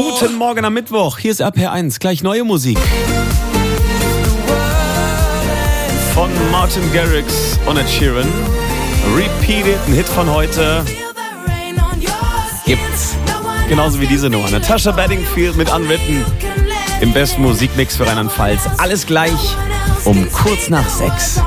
Guten Morgen am Mittwoch. Hier ist RPR1. Gleich neue Musik. Von Martin Garrix und Ed Sheeran. Repeated, ein Hit von heute. Gibt's. Genauso wie diese Nummer. Natasha Bedingfield mit Unwritten. Im besten Musikmix für Rheinland-Pfalz. Alles gleich um kurz nach 6.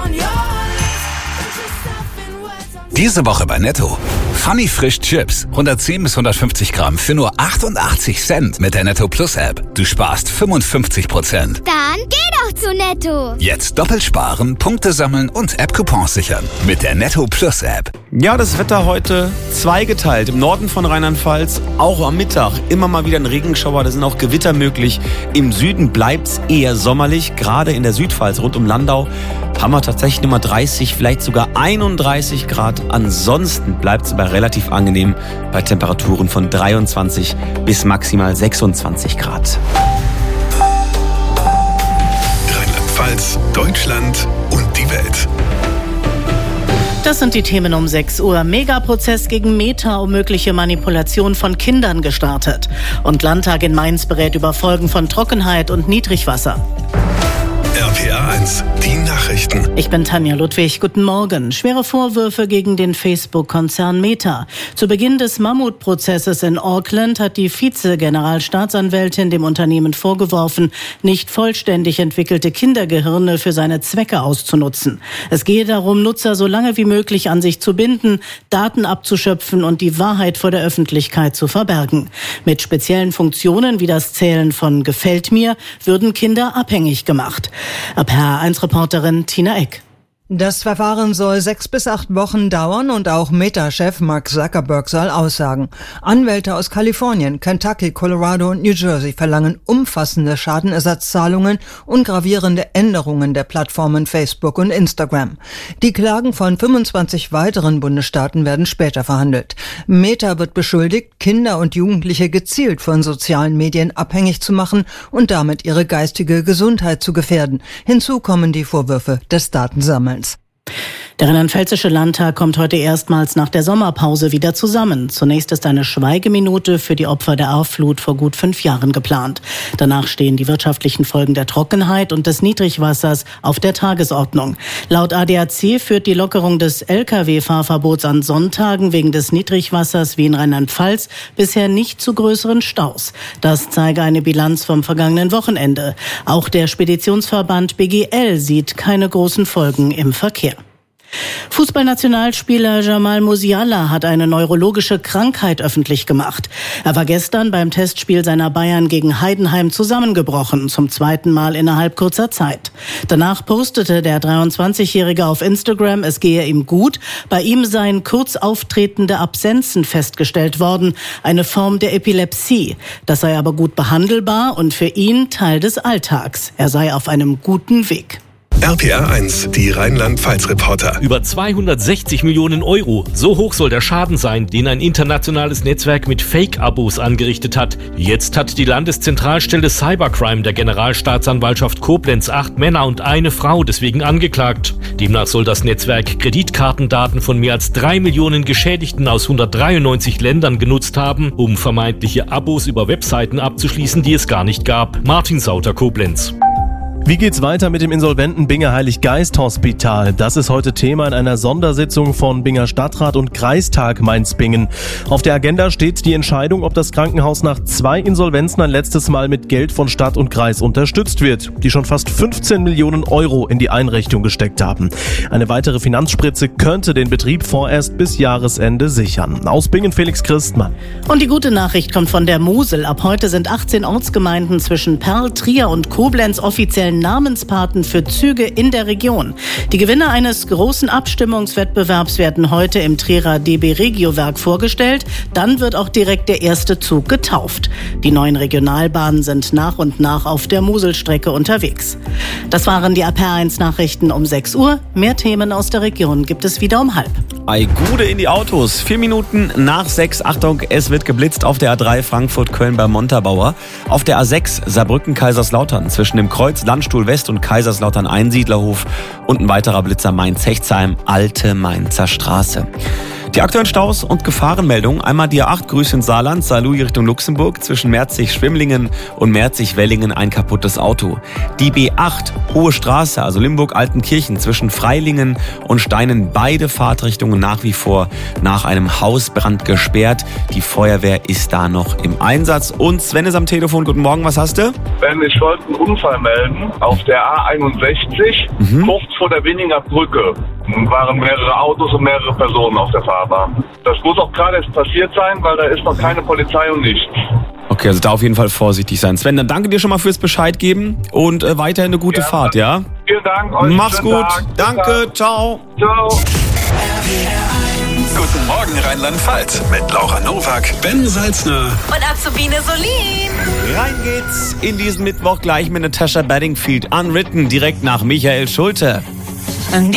Diese Woche bei Netto. Funny Frisch Chips. 110 bis 150 Gramm für nur 88 Cent mit der Netto Plus App. Du sparst 55%. Dann geh doch zu Netto. Jetzt doppelt sparen, Punkte sammeln und App-Coupons sichern. Mit der Netto Plus App. Ja, das Wetter heute zweigeteilt. Im Norden von Rheinland-Pfalz auch am Mittag immer mal wieder ein Regenschauer. Da sind auch Gewitter möglich. Im Süden bleibt's eher sommerlich. Gerade in der Südpfalz rund um Landau haben wir tatsächlich nur mal 30, vielleicht sogar 31 Grad. Ansonsten bleibt es aber relativ angenehm bei Temperaturen von 23 bis maximal 26 Grad. Rheinland-Pfalz, Deutschland und die Welt. Das sind die Themen um 6 Uhr. Megaprozess gegen Meta um mögliche Manipulation von Kindern gestartet. Und Landtag in Mainz berät über Folgen von Trockenheit und Niedrigwasser. RPR1, die Nachrichten. Ich bin Tanja Ludwig. Guten Morgen. Schwere Vorwürfe gegen den Facebook-Konzern Meta. Zu Beginn des Mammutprozesses in Auckland hat die Vize-Generalstaatsanwältin dem Unternehmen vorgeworfen, nicht vollständig entwickelte Kindergehirne für seine Zwecke auszunutzen. Es gehe darum, Nutzer so lange wie möglich an sich zu binden, Daten abzuschöpfen und die Wahrheit vor der Öffentlichkeit zu verbergen. Mit speziellen Funktionen wie das Zählen von Gefällt mir würden Kinder abhängig gemacht. RPR1-Reporterin Tina Eck. Das Verfahren soll 6 bis 8 Wochen dauern und auch Meta-Chef Mark Zuckerberg soll aussagen. Anwälte aus Kalifornien, Kentucky, Colorado und New Jersey verlangen umfassende Schadenersatzzahlungen und gravierende Änderungen der Plattformen Facebook und Instagram. Die Klagen von 25 weiteren Bundesstaaten werden später verhandelt. Meta wird beschuldigt, Kinder und Jugendliche gezielt von sozialen Medien abhängig zu machen und damit ihre geistige Gesundheit zu gefährden. Hinzu kommen die Vorwürfe des Datensammelns. Der Rheinland-Pfälzische Landtag kommt heute erstmals nach der Sommerpause wieder zusammen. Zunächst ist eine Schweigeminute für die Opfer der Ahrflut vor gut 5 Jahren geplant. Danach stehen die wirtschaftlichen Folgen der Trockenheit und des Niedrigwassers auf der Tagesordnung. Laut ADAC führt die Lockerung des Lkw-Fahrverbots an Sonntagen wegen des Niedrigwassers wie in Rheinland-Pfalz bisher nicht zu größeren Staus. Das zeige eine Bilanz vom vergangenen Wochenende. Auch der Speditionsverband BGL sieht keine großen Folgen im Verkehr. Fußballnationalspieler Jamal Musiala hat eine neurologische Krankheit öffentlich gemacht. Er war gestern beim Testspiel seiner Bayern gegen Heidenheim zusammengebrochen, zum 2. Mal innerhalb kurzer Zeit. Danach postete der 23-Jährige auf Instagram, es gehe ihm gut. Bei ihm seien kurz auftretende Absenzen festgestellt worden, eine Form der Epilepsie. Das sei aber gut behandelbar und für ihn Teil des Alltags. Er sei auf einem guten Weg. RPR1, die Rheinland-Pfalz-Reporter. Über 260 Millionen Euro. So hoch soll der Schaden sein, den ein internationales Netzwerk mit Fake-Abos angerichtet hat. Jetzt hat die Landeszentralstelle Cybercrime der Generalstaatsanwaltschaft Koblenz 8 Männer und eine Frau deswegen angeklagt. Demnach soll das Netzwerk Kreditkartendaten von mehr als 3 Millionen Geschädigten aus 193 Ländern genutzt haben, um vermeintliche Abos über Webseiten abzuschließen, die es gar nicht gab. Martin Sauter, Koblenz. Wie geht's weiter mit dem insolventen Binger Heiliggeist-Hospital? Das ist heute Thema in einer Sondersitzung von Binger Stadtrat und Kreistag Mainz-Bingen. Auf der Agenda steht die Entscheidung, ob das Krankenhaus nach 2 Insolvenzen ein letztes Mal mit Geld von Stadt und Kreis unterstützt wird, die schon fast 15 Millionen Euro in die Einrichtung gesteckt haben. Eine weitere Finanzspritze könnte den Betrieb vorerst bis Jahresende sichern. Aus Bingen Felix Christmann. Und die gute Nachricht kommt von der Mosel. Ab heute sind 18 Ortsgemeinden zwischen Perl, Trier und Koblenz offiziell Namenspaten für Züge in der Region. Die Gewinner eines großen Abstimmungswettbewerbs werden heute im Trierer DB Regiowerk vorgestellt. Dann wird auch direkt der erste Zug getauft. Die neuen Regionalbahnen sind nach und nach auf der Moselstrecke unterwegs. Das waren die RPR1 Nachrichten um 6 Uhr. Mehr Themen aus der Region gibt es wieder um 5:30. Ei, Gude in die Autos. 4 Minuten nach 6. Achtung, es wird geblitzt auf der A3 Frankfurt-Köln bei Montabaur. Auf der A6 Saarbrücken-Kaiserslautern zwischen dem Kreuz Landstuhl West und Kaiserslautern Einsiedlerhof. Und ein weiterer Blitzer Mainz-Hechtsheim, Alte Mainzer Straße. Die aktuellen Staus und Gefahrenmeldungen. Einmal die A8 Grüße in Saarland, Saarlouis Richtung Luxemburg. Zwischen Merzig-Schwimmlingen und Merzig-Wellingen ein kaputtes Auto. Die B8 Hohe Straße, also Limburg-Altenkirchen, zwischen Freilingen und Steinen. Beide Fahrtrichtungen nach wie vor nach einem Hausbrand gesperrt. Die Feuerwehr ist da noch im Einsatz. Und Sven ist am Telefon. Guten Morgen, was hast du? Ich wollte einen Unfall melden auf der A61, kurz vor der Winninger Brücke. Waren mehrere Autos und mehrere Personen auf der Fahrbahn. Das muss auch gerade erst passiert sein, weil da ist noch keine Polizei und nichts. Okay, also da auf jeden Fall vorsichtig sein. Sven, dann danke dir schon mal fürs Bescheid geben und weiterhin eine gute Fahrt, ja? Vielen Dank. Mach's gut. Danke, ciao. Ciao. Guten Morgen Rheinland-Pfalz mit Laura Nowak, Ben Salzner und Azubine Solin. Rein geht's in diesen Mittwoch gleich mit Natasha Bedingfield. Unwritten direkt nach Michael Schulte.